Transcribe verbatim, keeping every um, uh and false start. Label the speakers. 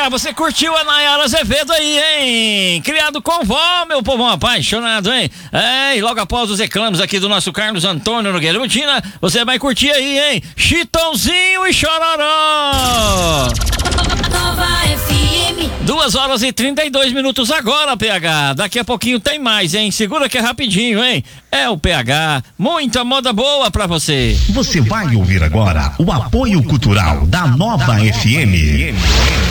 Speaker 1: É, você curtiu a Nayara Azevedo aí, hein? Criado com vó, meu povão apaixonado, hein? É, e logo após os reclamos aqui do nosso Carlos Antônio Nogueira Utina, você vai curtir aí, hein? Chitãozinho e Chororó!
Speaker 2: Nova F M.
Speaker 1: Duas horas e trinta e dois minutos agora, P H. Daqui a pouquinho tem mais, hein? Segura que é rapidinho, hein? É o P H. Muita moda boa pra você.
Speaker 3: Você vai ouvir agora o apoio cultural da Nova F M.